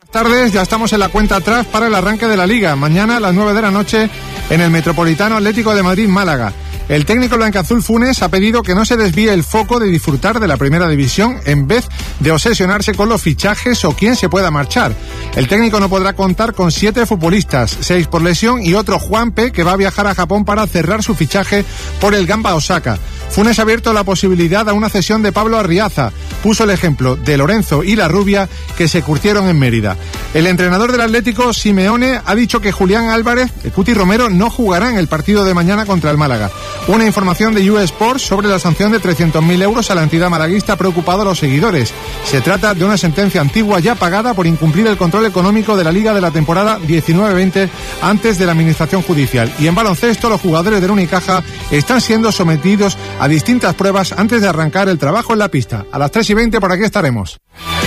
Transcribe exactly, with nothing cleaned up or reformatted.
Tardes, ya estamos en la cuenta atrás para el arranque de la Liga. Mañana a las nueve de la noche en el Metropolitano Atlético de Madrid-Málaga. El técnico blancaazul Funes ha pedido que no se desvíe el foco de disfrutar de la primera división en vez de obsesionarse con los fichajes o quién se pueda marchar. El técnico no podrá contar con siete futbolistas, seis por lesión y otro Juanpe que va a viajar a Japón para cerrar su fichaje por el Gamba Osaka. Funes ha abierto la posibilidad a una cesión de Pablo Arriaza. Puso el ejemplo de Lorenzo y La Rubia que se curtieron en Mérida. El entrenador del Atlético, Simeone, ha dicho que Julián Álvarez, el Cuti Romero, no jugará en el partido de mañana contra el Málaga. Una información de U E Sports sobre la sanción de trescientos mil euros a la entidad malaguista ha preocupado a los seguidores. Se trata de una sentencia antigua ya pagada por incumplir el control económico de la Liga de la temporada diecinueve veinte antes de la administración judicial. Y en baloncesto, los jugadores del Unicaja están siendo sometidos a distintas pruebas antes de arrancar el trabajo en la pista. A las tres y veinte por aquí estaremos.